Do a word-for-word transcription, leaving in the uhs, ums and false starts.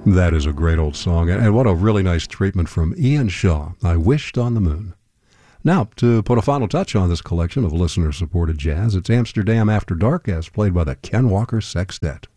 That is a great old song, and what a really nice treatment from Ian Shaw, I Wished on the Moon. Now, to put a final touch on this collection of listener-supported jazz, it's Amsterdam After Dark, as played by the Ken Walker Sextet.